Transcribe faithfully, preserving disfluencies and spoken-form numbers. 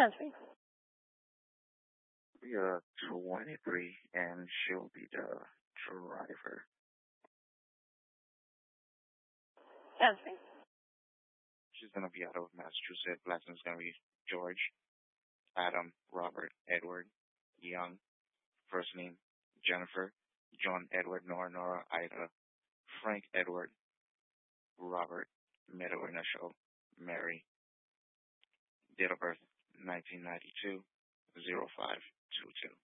Jasmine. We are twenty-three, and she'll be the driver. Jasmine. She's gonna be out of Massachusetts. Last name's gonna be George, Adam, Robert, Edward, Young. First name Jennifer, John, Edward, Nora, Nora, Ida, Frank, Edward, Robert, middle initial, Mary. Date of birth nineteen ninety-two, zero five two two.